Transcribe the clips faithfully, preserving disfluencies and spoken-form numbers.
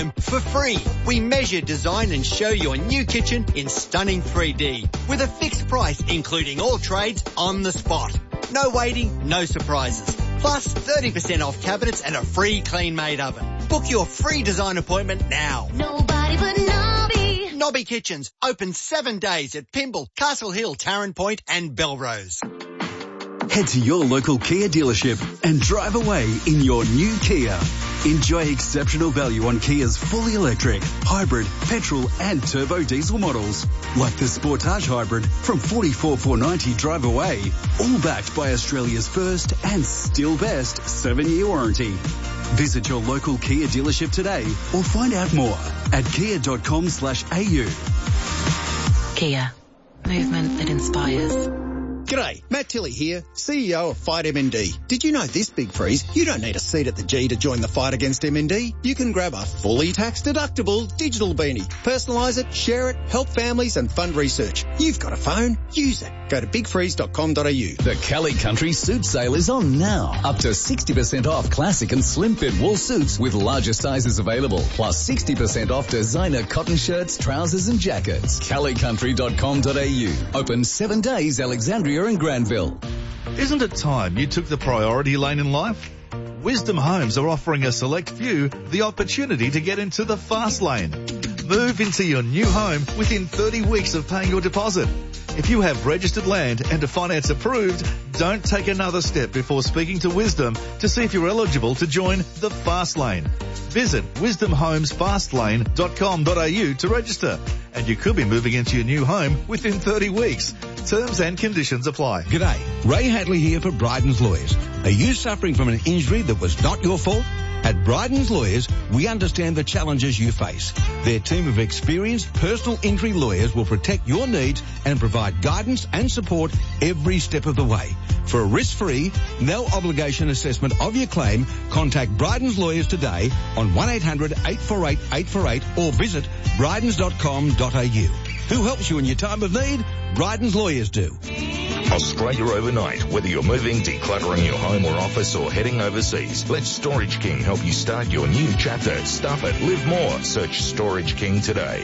For free, we measure, design and show your new kitchen in stunning three D with a fixed price including all trades on the spot. No waiting, no surprises. Plus thirty percent off cabinets and a free clean-made oven. Book your free design appointment now. Nobody but Nobby. Nobby Kitchens, open seven days at Pymble, Castle Hill, Tarrant Point and Belrose. Head to your local Kia dealership and drive away in your new Kia. Enjoy exceptional value on Kia's fully electric, hybrid, petrol and turbo diesel models. Like the Sportage Hybrid from forty-four thousand four hundred ninety dollars drive away. All backed by Australia's first and still best seven-year warranty. Visit your local Kia dealership today or find out more at kia.com slash au. Kia. Movement that inspires. G'day, Matt Tilley here, C E O of Fight M N D. Did you know this, Big Freeze? You don't need a seat at the G to join the fight against M N D. You can grab a fully tax-deductible digital beanie. Personalise it, share it, help families and fund research. You've got a phone, use it. Go to big freeze dot com dot a u. The Kelly Country Suit Sale is on now. Up to sixty percent off classic and slim fit wool suits with larger sizes available. Plus sixty percent off designer cotton shirts, trousers and jackets. kelly country dot com dot a u. Open seven days, Alexandria and Granville. Isn't it time you took the priority lane in life? Wisdom Homes are offering a select few the opportunity to get into the fast lane. Move into your new home within thirty weeks of paying your deposit. If you have registered land and a finance approved, don't take another step before speaking to Wisdom to see if you're eligible to join the fast lane. Visit wisdom homes fast lane dot com dot a u to register, and you could be moving into your new home within thirty weeks. Terms and conditions apply. G'day, Ray Hadley here for Bryden's Lawyers. Are you suffering from an injury that was not your fault? At Bryden's Lawyers, we understand the challenges you face. Their team of experienced personal injury lawyers will protect your needs and provide guidance and support every step of the way. For a risk-free, no-obligation assessment of your claim, contact Bryden's Lawyers today on one eight hundred eight four eight eight four eight or visit brydens dot com dot a u. Who helps you in your time of need? Bryden's Lawyers do. Australia overnight. Whether you're moving, decluttering your home or office, or heading overseas, let Storage King help you start your new chapter. Stuff it, live more. Search Storage King today.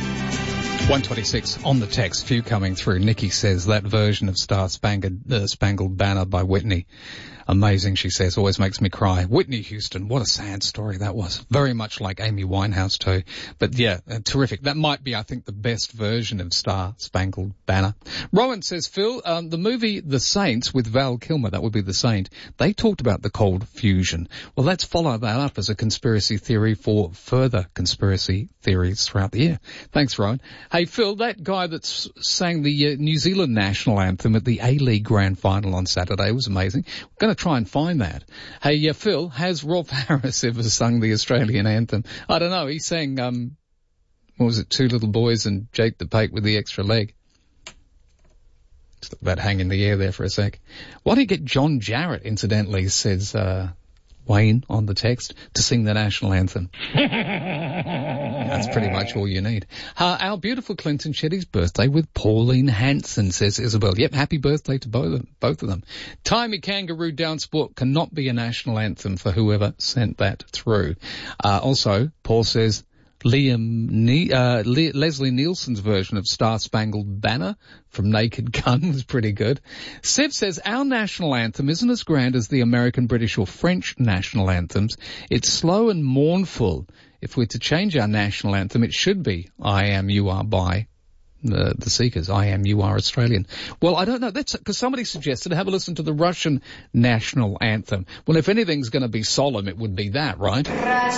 one twenty-six on the text, few coming through. Nikki says that version of Star Spangled, uh, Spangled Banner by Whitney. Amazing, she says, always makes me cry. Whitney Houston, what a sad story that was. Very much like Amy Winehouse too. But yeah, uh, terrific. That might be, I think, the best version of Star Spangled Banner. Rowan says, Phil, um, the movie The Saints with Val Kilmer, that would be The Saint, they talked about the cold fusion. Well, let's follow that up as a conspiracy theory for further conspiracy theories throughout the year. Thanks, Rowan. Hey, Phil, that guy that sang the uh, New Zealand national anthem at the A-League Grand Final on Saturday was amazing. We're going to try and find that. Hey, uh, Phil, has Rolf Harris ever sung the Australian anthem? I don't know. He sang, um, what was it, Two Little Boys and Jake the Pate with the Extra Leg. Just let that hang in the air there for a sec. Why don't you get John Jarrett, incidentally, says uh, Wayne on the text, to sing the national anthem? That's pretty much all you need. Uh, our beautiful Clinton Shetty's birthday with Pauline Hanson, says Isabel. Yep, happy birthday to both of them. Both of them. Timey Kangaroo Down Sport cannot be a national anthem for whoever sent that through. Uh, also, Paul says Liam ne- uh, Le- Leslie Nielsen's version of Star Spangled Banner from Naked Gun was pretty good. Sev says our national anthem isn't as grand as the American, British or French national anthems. It's slow and mournful. If we're to change our national anthem, it should be I Am You Are by the, the Seekers. I Am You Are Australian. Well, I don't know. That's because somebody suggested have a listen to the Russian national anthem. Well, if anything's going to be solemn, it would be that, right?